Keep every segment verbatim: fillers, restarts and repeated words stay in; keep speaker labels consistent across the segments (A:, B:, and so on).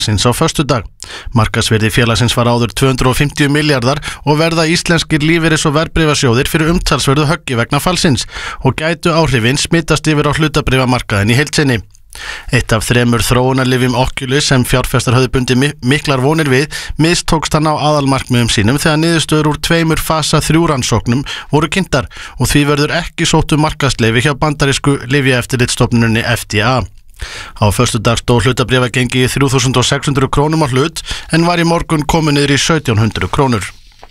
A: sinns á föstudag. Markaðsvirði félagsins var áður tvö hundruð og fimmtíu milljarðar og verða íslenskir lífeyris- og verðbréfasjóðir fyrir umtalsverðu höggi vegna falsins og gætu áhrifin smitast yfir á hlutabréfamarkaðinn í heild sinni. Eitt af þremur þróunarlyfjum Oculus sem fjárfestar höfðu bundið miklar vonir við mistókst hann á aðalmarkmiðum sínum þegar niðurstöður úr tveimur fasa þrjú rannsóknum voru kynntar og því verður ekki sótt um markaðsleyfi hjá bandarísku lyfjaeftirlitsstofnuninni F D A. Á föstudag stóð hlutabréfagengi í þrjú þúsund sex hundruð krónum á hlut en var í morgun komið niður í sautján hundruð krónur.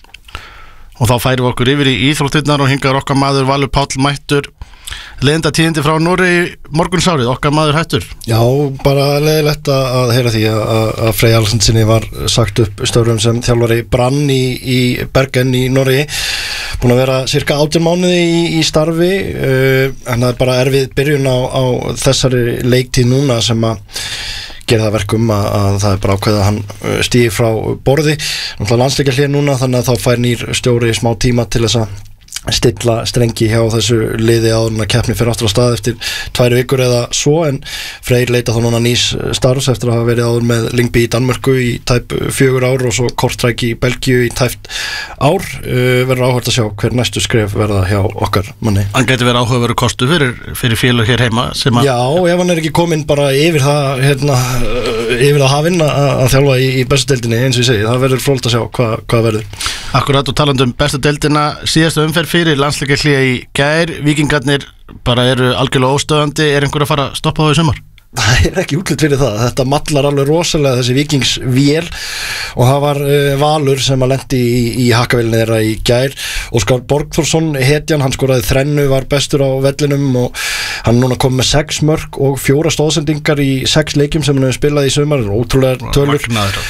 A: Og þá færum við okkur yfir í íþróttirnar og hingar okkar maður Valur Páll mættur. Leiðinda tíðindi frá Noregi morgunsárið, okkar maður hættur.
B: Já, bara leiðilegt að heyra því að, að Frey Alessandsinni var sagt upp störfum sem þjálfari Brann í, í Bergen í Noregi. Búin að vera cirka átján mánuði í, í starfi, uh, en það er bara erfið byrjun á, á þessari leiktíð núna sem að gera það verkum að, að það er bara ákveðið að hann stígi frá borði. Náttúrulega landsleikja hlé núna, þannig að þá fær nýr stjóri smá tíma til þess að stilla strengi hjá þessu liði áður en að keppni fyrir aftur á stað eftir tvær vikur eða svo, en Freyr leita þá núna nýs starfs eftir að hafa verið áður með Lyngby í Danmörku í tæp fjögur ár og svo Kortræki í Belgíu í tæpt ár. uh, verður áhugavert að sjá hver næstu skref verða hjá okkar manni.
A: Hann getur verið áhugaverður kostu fyrir, fyrir félag hér heima sem að...
B: Já, ef hann er ekki kominn bara yfir það hérna, yfir það hafinn að, að þjálfa í, í bestu deildinni, eins og ég segi, það verður frólt að sjá hvað, hvað verður.
A: Akkurat, og talandi um bestu deildina, síðasta umferð fyrir landsleikjahlé í gær, Víkingarnir bara eru algjörlega óstöðandi, er einhver að fara að stoppa þá í sumar?
B: Það er ekki útlit fyrir það, þetta mallar alveg rosalega þessi Víkingsvél og það var uh, Valur sem að lendi í, í hakkavélinni þeirra í gær. Óskar Borgþórsson, hetjan, hann skoraði þrennu, var bestur á vellinum og hann núna kom með sex mörk og fjóra stóðsendingar í sex leikjum sem hann hefur spilað í sumar, ótrúlega tölur.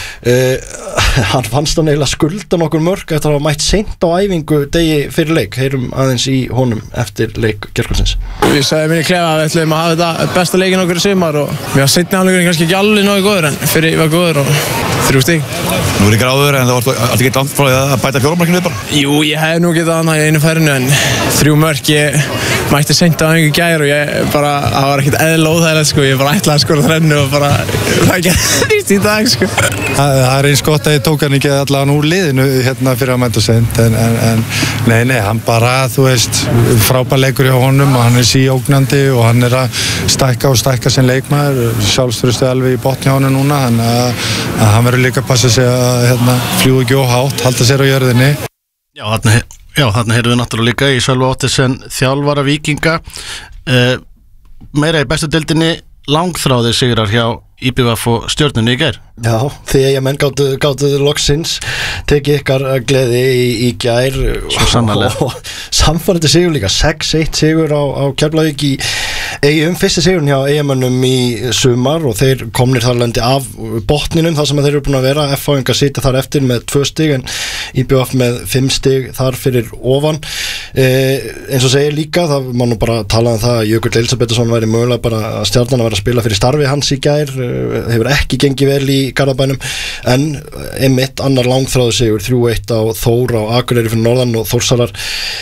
B: uh, Hann fannst hann eiginlega skulda nokkur mörk eftir að hafa mætt seint á æfingu degi fyrir leik. Heyrum aðeins í honum eftir leik gærkvöldsins.
C: Við sagðum minni klefa að við ætlum að hafa þetta besta leikin okkur í sumar og við hafa seinni hálfleikurinn kannski ekki alveg nógu góður en fyrir var góður og þrjú stig.
D: Nú er ég gráður en það var alltaf ekki langt frá því að bæta fjóramarkinu við bara.
C: Jú, ég hef nú getað annað í einu færinu en þrjú mörk, ég mætti seint á æfingu í gær og ég bara, það var ekkert eðlilega óþægilegt sko, ég bara ætlaði að skora þrennu og bara, það gerðist í dag sko.
E: Það, það er eins gott að ég tók hann ekki allavega úr liðinu hérna fyrir að mæta seint en, en, en nei, nei, hann bara, þú veist, frábær leikur hjá honum og hann er síógnandi og hann er að stækka og stækka sem leikmaður, sjálfstrausti alveg í botni hjá honum núna, þannig að, að hann verður líka að passa sig að hérna, fljúga ekki óhátt, halda sér á jörðinni.
A: Já, þarna, já, þarna heyrðum við náttúrulega líka í Sölva Ottesen þjálfara Víkinga. uh, meira í bestu deildinni, langþráðir sigrar hjá í B V F og Stjörnunni í gær.
B: Já, því að menn gáttu, gáttu loksins tekið ykkar gleði í, í gær.
A: Svo sannarlega.
B: Og, og samfærandi sigur líka, sex eitt sigur á, á Keflavík í Eyjum, fyrsti sigurinn hjá Eyjamönnum í sumar og þeir komnir þar lendi af botninum þar sem þeir eru búin að vera. F-fáingar sitja þar eftir með tvö stig en í B V F með fimm stig þar fyrir ofan. eh, eins og segir líka, það má nú bara tala um það að Jökull Elisabethsson væri mögulega bara að Stjarnan að vera að spila fyrir starfi hans í gær, hefur ekki gengið vel í Garðabænum, en einmitt annar langþráðu sigur, þrjú eitt á Þór á Akureyri fyrir norðan og Þórsarar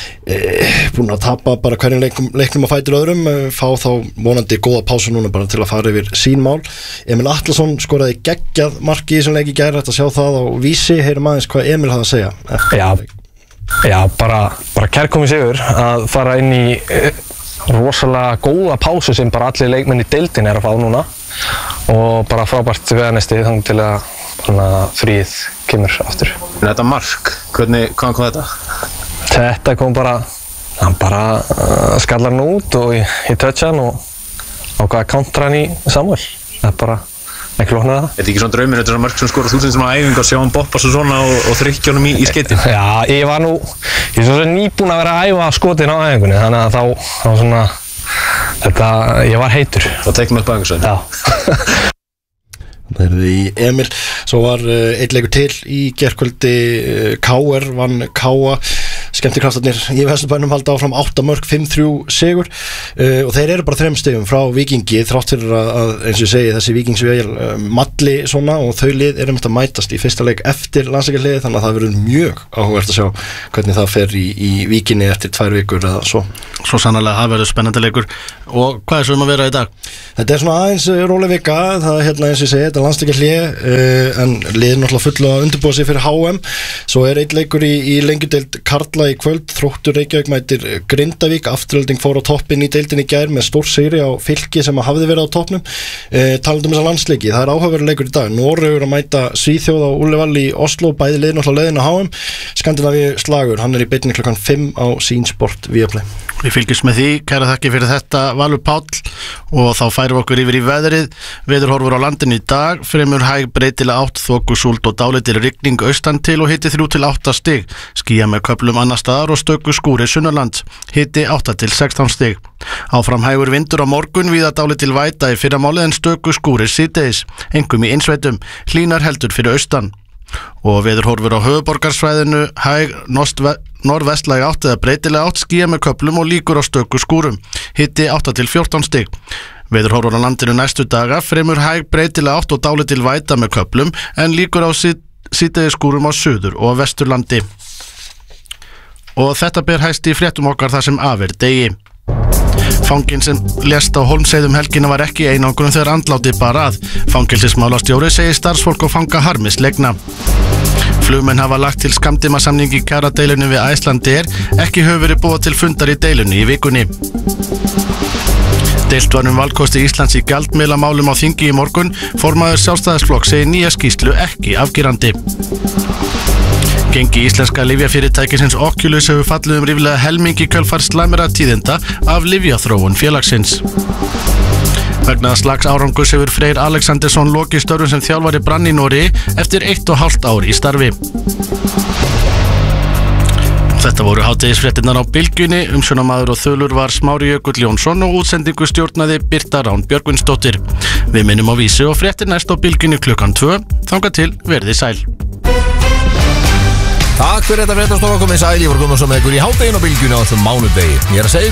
B: eh, búin að tapa bara hverjum leiknum, leiknum að fætur öðrum, eh, fá þá vonandi góða pásu núna bara til að fara yfir sín mál. Emil Atlason skoraði geggjað marki í þessum leik í gær, þetta að sjá það á Vísi. Heyrum aðeins hvað Emil hafði að segja.
F: Já, já bara, bara kærkomið sigur að fara inn í eh, rosalega góða pásu sem bara allir leikmenn í deildin er að fá núna og bara frábært veganesti þannig til að fríð kemur aftur.
G: Þetta mark, hvernig kom þetta?
F: Þetta kom bara, hann bara uh, skallar hann út og ég, ég toucha hann og ákvaða kontra hann í Samuel. Það er bara ekki lóknar það.
G: Er þetta ekki svona draumir, þetta er svona mark sem skora þúsund sem á æfingu að sjá hann boppa svo svona og, og þrykkja honum í, í skeytin?
F: Já, ég var nú, ég er svona nýbúinn að vera að æfa skotin á æfingunni þannig að þá, þá svona, þetta, ég var heitur.
G: Og tekum upp á æfingu svo?
F: Já.
B: Það er því Emil. Svo var uh, einn leikur til í gærkvöldi, uh, K R vann K A skemmtikraftarnir í Vesturbænum halda áfram átta mörk, fimm þrjú sigur uh, og þeir eru bara þrem stigum frá Víkingi þrátt fyrir að, að eins og ég segi þessi Víkingsvél uh, malli svona og þau lið eru myndið að mætast í fyrsta leik eftir landsleikjarliði þannig að það verður mjög áhugavert að sjá hvernig það fer í, í Víkinni eftir tvær vikur eða svo.
A: Svo sannarlega það verður spennandi leikur og hvað er svo um að vera í dag?
B: Þetta er svona aðeins róleg vika, það er hérna eins og ég segi, þetta er landsleikjarliði uh, en liðin náttúrulega fulla að undirbúa sig fyrir H M, svo er einn leikur í, í lengjudeild karla í kvöld, Þróttur Reykjavík mætir Grindavík, Afturelding fór á toppinn í deildinni í gær með stórsigri á Fylki sem hafði verið á toppnum, uh, talandi um þessa landsleiki, það er áhugaverður leikur í dag, Noregur að mæta Svíþjóð á Úlfalli í Oslo, bæði liðin náttúrulega leiðin á H M, Skandinavíu slagur, hann er í beinni klukkan fimm á Sýnsport Viaplay.
A: Við fylgjumst með því, kæra þakki fyrir þetta Valur Páll og þá færum við okkur yfir í veðrið. Veðurhorfur á landinu í dag, fremur hæg breytileg átt, þoku, súld og dálítil rigning austan til og hiti þrjú til átta stig. Skýjað með köflum annar staðar og stöku skúrir sunnanlands, hiti átta til sextán stig. Áfram hægur vindur á morgun, víða dálítil væta í fyrramálið en stöku skúrir síðdegis, einkum í innsveitum, hlýnar heldur fyrir austan. Og veðurhorfur á höfuðborgarsvæðinu, hæg norðvestlæg átt eða breytileg átt, skýjað með köflum og líkur á stöku skúrum, hiti átta til fjórtán stig. Veðurhorfur á landinu næstu daga, fremur hæg breytileg átt og dálítil væta með köflum en líkur á síðdegis skúrum á suður og vesturlandi. Og þetta ber hæst í fréttum okkar þar sem af er degi. Fanginn sem lést á Hólmsheiði um helgina var ekki í einangrun þegar andláti bar að. Fangelsismálastjóri segir starfsfólk og fanga harmislegna. Flugmenn hafa lagt til skammtímasamning í kjaradeilunni við Icelandair, ekki hefur verið boðað til fundar í deilunni í vikunni. Deilt var um valkosti Íslands í gjaldmiðlamálum á þingi í morgun, formaður Sjálfstæðisflokks segir nýja skýrslu ekki afgerandi. Gengi íslenska lyfjafyrirtækisins Oculus hefur fallið um ríflega helming í kjölfar slæmra tíðinda af lyfjaþróun félagsins. Vegna slags árangurs hefur Freyr Alexandersson lokið störfum sem þjálfari Brann í Noregi eftir eitt og hálft ár í starfi. Þetta voru hádegisfréttirnar á Bylgjunni, umsjónarmaður og þulur var Smári Jökull Jónsson og útsendingu stjórnaði Birta Rán Björgvinsdóttir. Við minnum á vísi og fréttir næst á Bylgjunni klukkan tvö, þangað til verði sæl.
H: Takk fyrir þetta fréttastofa, komið sæl, ég var komið svo með ykkur í hádeginu á Bylgjunni á þessum mánudegi. Ég er að segja